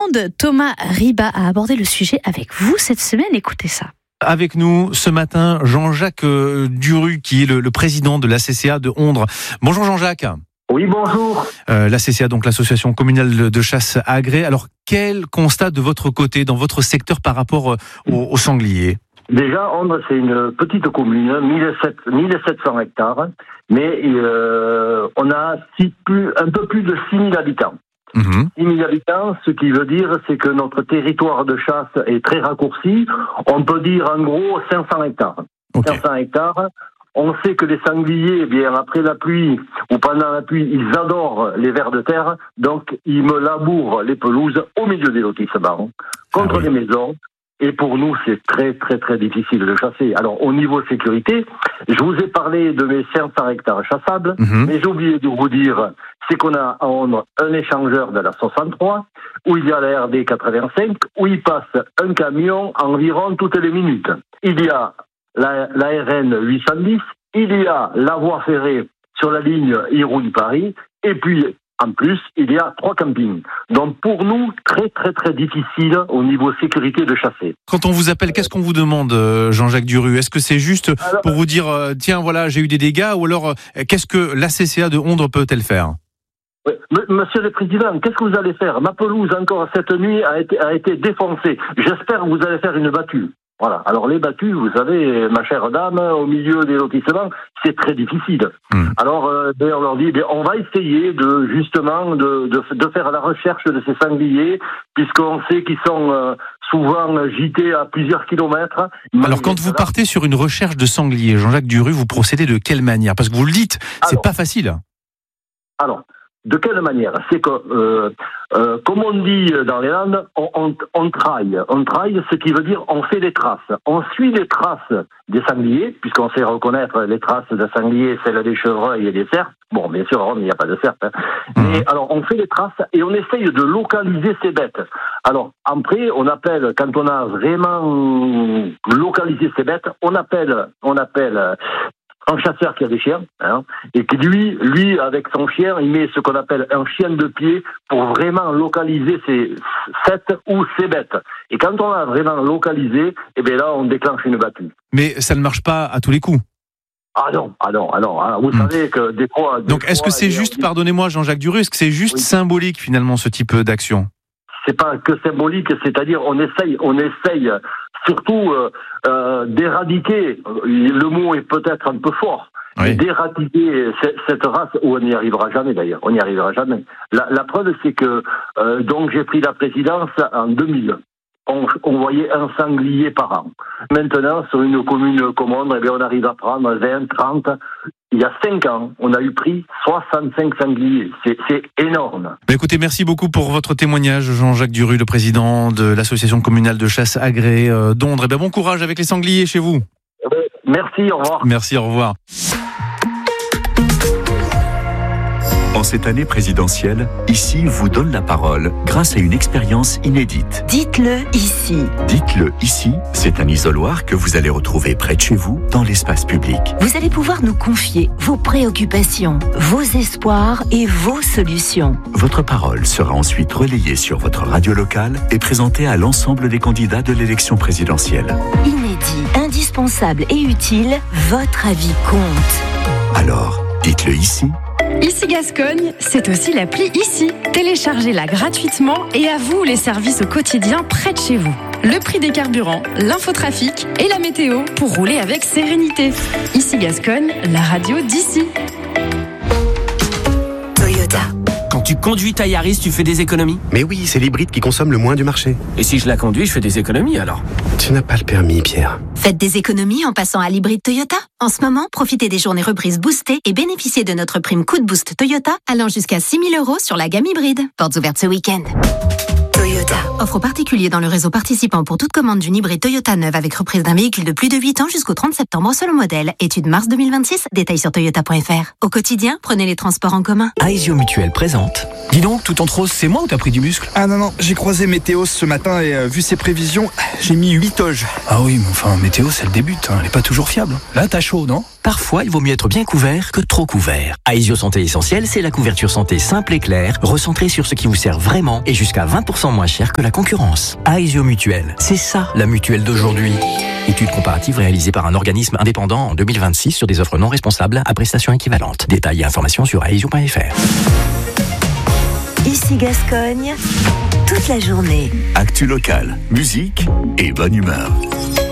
Monde, Thomas Riba, a abordé le sujet avec vous cette semaine. Écoutez ça. Avec nous ce matin, Jean-Jacques Duru, qui est le président de l'ACCA de Ondres. Bonjour Jean-Jacques. Oui, bonjour. L'ACCA, donc l'association communale de chasse agréée. Alors, quel constat de votre côté, dans votre secteur, par rapport aux sangliers ? Déjà, Ondres, c'est une petite commune, 1700 hectares, mais on a un peu plus de 6000 habitants. 6000 habitants, ce qui veut dire, c'est que notre territoire de chasse est très raccourci. On peut dire en gros 500 hectares. Okay. 500 hectares. On sait que les sangliers, eh bien, après la pluie ou pendant la pluie, ils adorent les vers de terre, donc ils me labourent les pelouses au milieu des lotissements, contre les maisons. Et pour nous, c'est très, très, très difficile de chasser. Alors, au niveau sécurité, je vous ai parlé de mes 500 hectares chassables, mais j'ai oublié de vous dire, c'est qu'on a à Ondres un échangeur de la 63, où il y a la RD 85, où il passe un camion environ toutes les minutes. Il y a la RN 810, il y a la voie ferrée sur la ligne Irun-Paris, et puis, en plus, il y a 3 campings. Donc, pour nous, très, très, très difficile au niveau sécurité de chasser. Quand on vous appelle, qu'est-ce qu'on vous demande, Jean-Jacques Duru ? Est-ce que c'est juste pour vous dire, tiens, voilà, j'ai eu des dégâts, ou alors, qu'est-ce que l'ACCA de Ondres peut-elle faire ? Oui. Monsieur le Président, qu'est-ce que vous allez faire ? Ma pelouse, encore cette nuit, a été défoncée. J'espère que vous allez faire une battue. Voilà. Alors les battues, vous savez, ma chère dame, au milieu des lotissements, c'est très difficile. Alors, on leur dit, on va essayer de justement de faire la recherche de ces sangliers, puisqu'on sait qu'ils sont souvent gités à plusieurs kilomètres. Alors, quand vous partez sur une recherche de sangliers, Jean-Jacques Duru, vous procédez de quelle manière ? Parce que vous le dites, c'est pas facile. Alors, de quelle manière ? C'est que, comme on dit dans les Landes, on traille. On traille, ce qui veut dire on fait des traces. On suit les traces des sangliers, puisqu'on sait reconnaître les traces des sangliers, celles des chevreuils et des cerfs. Bon, bien sûr, il n'y a pas de cerfs. Mais alors, on fait les traces et on essaye de localiser ces bêtes. Alors, après, on appelle, quand on a vraiment localisé ces bêtes, on appelle un chasseur qui a des chiens, et qui lui, avec son chien, il met ce qu'on appelle un chien de pied pour vraiment localiser ces bêtes. Et quand on a vraiment localisé, eh bien là, on déclenche une battue. Mais ça ne marche pas à tous les coups. Ah non. Vous savez que des fois... Donc, est-ce que c'est juste, pardonnez-moi Jean-Jacques Duru, est-ce que c'est juste symbolique finalement ce type d'action ? C'est pas que symbolique, c'est-à-dire on essaye surtout d'éradiquer, le mot est peut-être un peu fort, d'éradiquer cette race, où on n'y arrivera jamais d'ailleurs, La preuve, c'est que donc j'ai pris la présidence en 2000. On voyait un sanglier par an. Maintenant, sur une commune comme Ondres, on arrive à prendre 20, 30. Il y a 5 ans, on a eu pris 65 sangliers. C'est énorme. Écoutez, merci beaucoup pour votre témoignage, Jean-Jacques Duru, le président de l'association communale de chasse agréée d'Ondres. Bon courage avec les sangliers chez vous. Merci, au revoir. Merci, au revoir. En cette année présidentielle, Ici vous donne la parole grâce à une expérience inédite. Dites-le ici. Dites-le ici, c'est un isoloir que vous allez retrouver près de chez vous, dans l'espace public. Vous allez pouvoir nous confier vos préoccupations, vos espoirs et vos solutions. Votre parole sera ensuite relayée sur votre radio locale et présentée à l'ensemble des candidats de l'élection présidentielle. Inédit, indispensable et utile, votre avis compte. Alors, dites-le ici. Ici Gascogne, c'est aussi l'appli Ici. Téléchargez-la gratuitement et à vous les services au quotidien près de chez vous. Le prix des carburants, l'infotrafic et la météo pour rouler avec sérénité. Ici Gascogne, la radio d'ici. Toyota. Quand tu conduis ta Yaris, tu fais des économies ? Mais oui, c'est l'hybride qui consomme le moins du marché. Et si je la conduis, je fais des économies alors ? Tu n'as pas le permis, Pierre. Faites des économies en passant à l'hybride Toyota. En ce moment, profitez des journées reprises boostées et bénéficiez de notre prime coup de boost Toyota allant jusqu'à 6 000 € sur la gamme hybride. Portes ouvertes ce week-end. Toyota. Offre aux particuliers dans le réseau participant pour toute commande d'une hybride Toyota neuve avec reprise d'un véhicule de plus de 8 ans jusqu'au 30 septembre selon modèle. Étude mars 2026, détails sur toyota.fr. Au quotidien, prenez les transports en commun. Aesio Mutuelle présente. Dis donc, tout en rose, c'est moi ou t'as pris du muscle ? Ah non, j'ai croisé Météo ce matin et vu ses prévisions, j'ai mis 8 toges. Ah oui, mais enfin, Météo, c'est le début, elle est pas toujours fiable. Là, t'as chaud, non ? parfois il vaut mieux être bien couvert que trop couvert. Aesio Santé Essentielle, c'est la couverture santé simple et claire, recentrée sur ce qui vous sert vraiment et jusqu'à 20% moins cher que la concurrence. Aesio Mutuelle, c'est ça la mutuelle d'aujourd'hui. Étude comparative réalisée par un organisme indépendant en 2026 sur des offres non responsables à prestations équivalentes. Détails et informations sur aesio.fr. Ici Gascogne, toute la journée. Actu locale, musique et bonne humeur.